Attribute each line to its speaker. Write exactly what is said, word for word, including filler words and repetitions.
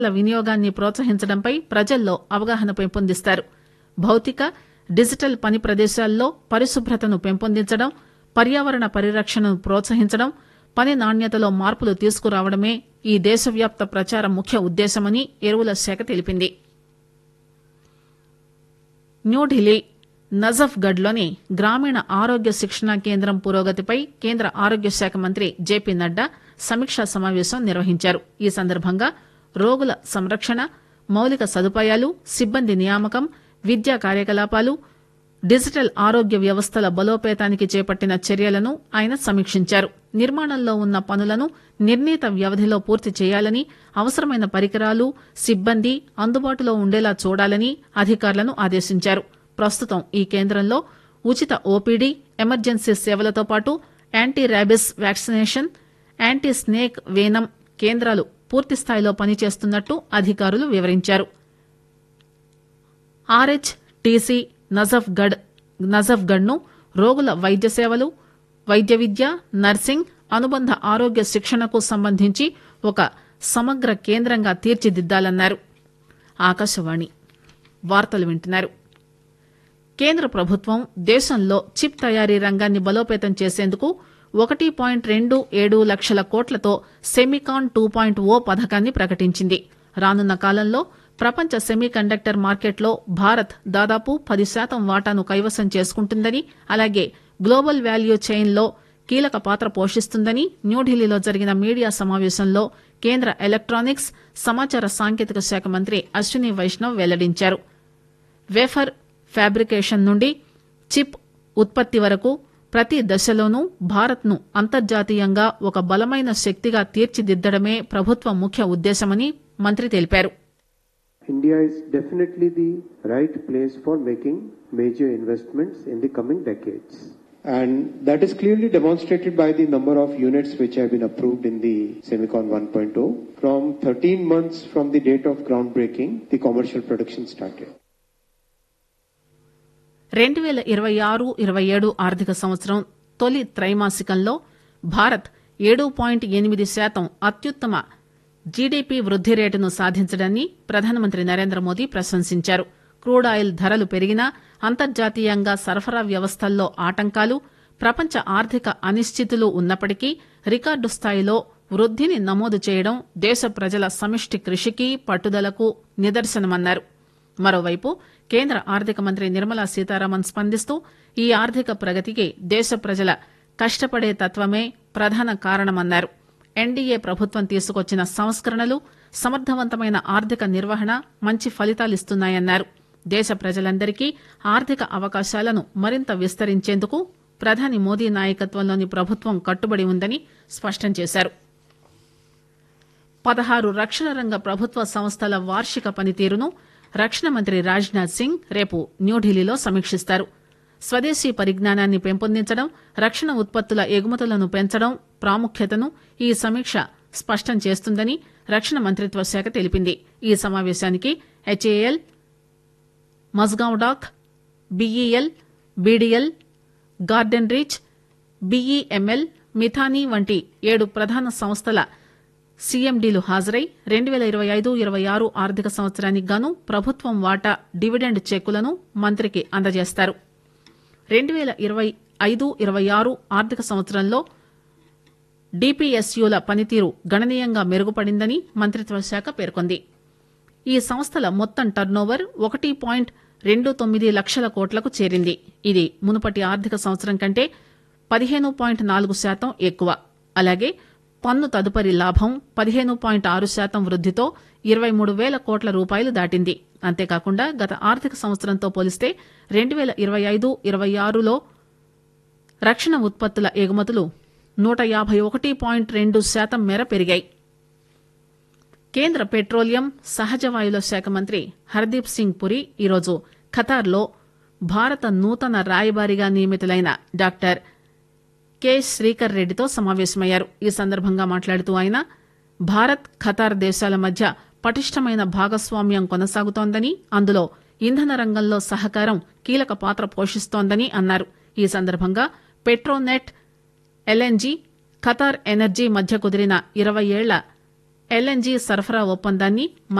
Speaker 1: వినియోగాన్ని ప్రోత్సహించడంపై ప్రజల్లో అవగాహన పెంపొందిస్తారు. భౌతిక, డిజిటల్ పని ప్రదేశాల్లో పరిశుభ్రతను పెంపొందించడం, పర్యావరణ పరిరక్షణను ప్రోత్సహించడం, పని నాణ్యతలో మార్పులు తీసుకురావడమే ఈ దేశవ్యాప్త ప్రచారం ముఖ్య ఉద్దేశమని ఎరువుల శాఖ తెలిపింది. న్యూఢిల్లీ నజఫ్గఢ్లోని గ్రామీణ ఆరోగ్య శిక్షణా కేంద్రం పురోగతిపై కేంద్ర ఆరోగ్య శాఖ మంత్రి జేపీ నడ్డా సమీక్షా సమావేశం నిర్వహించారు. ఈ సందర్భంగా రోగుల సంరక్షణ, మౌలిక సదుపాయాలు, సిబ్బంది నియామకం, విద్యా కార్యకలాపాలు, డిజిటల్ ఆరోగ్య వ్యవస్థల బలోపేతానికి చేపట్టిన చర్యలను ఆయన సమీక్షించారు. నిర్మాణంలో ఉన్న పనులను నిర్ణీత వ్యవధిలో పూర్తి చేయాలని, అవసరమైన పరికరాలు, సిబ్బంది అందుబాటులో ఉండేలా చూడాలని అధికారులను ఆదేశించారు. ప్రస్తుతం ఈ కేంద్రంలో ఉచిత ఓపీడీ, ఎమర్జెన్సీ సేవలతో పాటు anti rabies vaccination, anti snake వేనం కేంద్రాలు పూర్తిస్థాయిలో పనిచేస్తున్నట్టు అధికారులు వివరించారు. ఆర్హెచ్టీసీ నజఫ్గఢ్ నజఫ్గఢ్ను రోగుల వైద్య సేవలు, వైద్య విద్య, నర్సింగ్, అనుబంధ ఆరోగ్య శిక్షణకు సంబంధించి ఒక సమగ్ర కేంద్రంగా తీర్చిదిద్దాలన్నారు. ఆకాశవాణి వార్తలు వింటున్నారు. కేంద్ర ప్రభుత్వం దేశంలో చిప్ తయారీ రంగాన్ని బలోపేతం చేసేందుకు ఒకటి పాయింట్ రెండు ఏడు లక్షల కోట్లతో సెమికాన్ టూ పాయింట్ ఓ పథకాన్ని ప్రకటించింది. రానున్న కాలంలో ప్రపంచ సెమీ కండక్టర్ మార్కెట్లో భారత్ దాదాపు పది శాతం వాటాను కైవసం చేసుకుంటుందని, అలాగే గ్లోబల్ వాల్యూ చైన్లో కీలక పాత్ర పోషిస్తుందని న్యూఢిల్లీలో జరిగిన మీడియా సమావేశంలో కేంద్ర ఎలక్ట్రానిక్స్, సమాచార సాంకేతిక శాఖ మంత్రి అశ్విని వైష్ణవ్ వెల్లడించారు. వేఫర్ ఫ్యాబ్రికేషన్ నుండి చిప్ ఉత్పత్తి వరకు ప్రతి దశలోనూ భారత్ను అంతర్జాతీయంగా ఒక బలమైన శక్తిగా తీర్చిదిద్దడమే ప్రభుత్వ ముఖ్య ఉద్దేశమని మంత్రి తెలిపారు.
Speaker 2: India is definitely the right place for making major investments in the coming decades. And that is clearly demonstrated by the number of units which have been approved in the Semicon one point oh. From thirteen months from the date of groundbreaking, the commercial production started.
Speaker 1: రెండు వేల ఇరవై ఆరు ఇరవై ఏడు ఆర్థిక సంవత్సరం తొలి త్రైమాసికంలో భారత్ ఏడు పాయింట్ ఎనిమిది శాతం అత్యుత్తమ జీడీపీ వృద్ది రేటును సాధించడాన్ని ప్రధానమంత్రి నరేంద్ర మోదీ ప్రశంసించారు. క్రూడ్ ఆయిల్ ధరలు పెరిగినా, అంతర్జాతీయంగా సరఫరా వ్యవస్థల్లో ఆటంకాలు, ప్రపంచ ఆర్థిక అనిశ్చితులు ఉన్నప్పటికీ రికార్డు స్థాయిలో వృద్దిని నమోదు చేయడం దేశ ప్రజల సమిష్టి కృషికి, పట్టుదలకు నిదర్శనమన్నారు. మరోవైపు కేంద్ర ఆర్థిక మంత్రి నిర్మలా సీతారామన్ స్పందిస్తూ ఈ ఆర్థిక ప్రగతికి దేశ ప్రజల కష్టపడే తత్వమే ప్రధాన కారణమన్నారు. ఎన్డీఏ ప్రభుత్వం తీసుకొచ్చిన సంస్కరణలు, సమర్థవంతమైన ఆర్థిక నిర్వహణ మంచి ఫలితాలిస్తున్నాయన్నారు. దేశ ప్రజలందరికీ ఆర్థిక అవకాశాలను మరింత విస్తరించేందుకు ప్రధాని మోదీ నాయకత్వంలోని ప్రభుత్వం కట్టుబడి ఉందని స్పష్టం చేశారు. పదహారు రక్షణ రంగ ప్రభుత్వ సంస్థల వార్షిక పనితీరును రక్షణ మంత్రి రాజ్నాథ్ సింగ్ రేపు న్యూఢిల్లీలో సమీక్షిస్తారు. స్వదేశీ పరిజ్ఞానాన్ని పెంపొందించడం, రక్షణ ఉత్పత్తుల ఎగుమతులను పెంచడం ప్రాముఖ్యతను ఈ సమీక్ష స్పష్టం చేస్తుందని రక్షణ మంత్రిత్వ శాఖ తెలిపింది. ఈ సమావేశానికి HAL, Mazagon dock, BEL, BDL, garden reach, BEML, Midhani వంటి ఏడు ప్రధాన సంస్థల సీఎండీలు హాజరై రెండు వేల ఇరవై ఐదు ఇరవై ఆరు ఆర్థిక సంవత్సరానికి గాను ప్రభుత్వం వాటా డివిడెండ్ చెక్కులను మంత్రికి అందజేస్తారు. రెండు వేల ఇరవై ఐదు ఇరవై ఆరు ఆర్థిక సంవత్సరంలో డీపీఎస్యూల పనితీరు గణనీయంగా మెరుగుపడిందని మంత్రిత్వ శాఖ పేర్కొంది. ఈ సంస్థల మొత్తం టర్నోవర్ ఒకటి పాయింట్ రెండు తొమ్మిది లక్షల కోట్లకు చేరింది. ఇది మునుపటి ఆర్థిక సంవత్సరం కంటే పదిహేను పాయింట్ నాలుగు శాతం ఎక్కువ. అలాగే పన్ను తదుపరి లాభం పదిహేను పాయింట్ ఆరు శాతం వృద్దితో ఇరవై మూడు వేల కోట్ల రూపాయలు దాటింది. అంతేకాకుండా గత ఆర్థిక సంవత్సరంతో పోలిస్తే రెండు వేల ఇరవై ఐదు ఇరవై ఆరులో రక్షణ ఉత్పత్తుల ఎగుమతులు నూట యాభై ఒకటి పాయింట్ రెండు శాతం మేర పెరిగాయి. కేంద్ర పెట్రోలియం, సహజ వాయువుల శాఖ మంత్రి హర్దీప్ సింగ్ పురి ఈరోజు ఖతార్లో భారత నూతన రాయబారిగా నియమితులైన డాక్టర్ కె శ్రీకర్ రెడ్డితో సమావేశమయ్యారు. ఈ సందర్భంగా మాట్లాడుతూ ఆయన భారత్, ఖతార్ దేశాల మధ్య పటిష్టమైన భాగస్వామ్యం కొనసాగుతోందని, అందులో ఇంధన రంగంలో సహకారం కీలక పాత్ర పోషిస్తోందని అన్నారు. ఈ సందర్భంగా పెట్రోనెట్, ఎల్ఎన్జీ, ఖతార్ ఎనర్జీ మధ్య కుదిరిన ఇరవై ఏళ్ల ఎల్ఎన్జీ సరఫరా ఒప్పందాన్ని